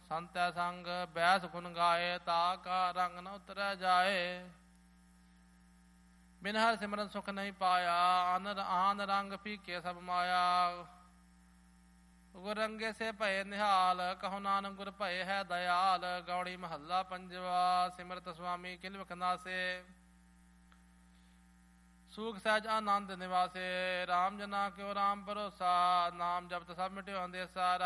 ਸੰਤੈ ਸੰਗ ਬੈਸ ਗੁਣ ਗਾਏ, ਤਾ ਕਾ ਰੰਗ ਨ ਉਤਰੈ ਜਾਏ। ਬਿਨ ਹਰ ਸਿਮਰਨ ਸੁਖ ਨਹੀਂ ਪਾਇਆ, ਆਨ ਰੰਗ ਫੀਕੇ ਸਭ ਮਾਇਆ। ਗੁਰ ਰੰਗੇ ਸੇ ਭਏ ਨਿਹਾਲ, ਕਹੋ ਨਾਨਕ ਗੁਰ ਭਏ ਹੈ ਦਇਆਲ। ਗੌੜੀ ਮਹੱਲਾ ਪੰਜਵਾ। ਸਿਮਰਤ ਸੁਆਮੀ ਕਿਲ ਵਿਖ ਨਾਸੇ, ਸੂਖ ਸਹਿਜ ਆਨੰਦ ਨਿਵਾਸੇ। ਰਾਮ ਜਨਾ ਕਿਉ ਰਾਮ ਭਰੋਸਾ, ਨਾਮ ਜਪਤ ਸਭ ਮਿਟਿਓ ਅੰਦੇਸਾ।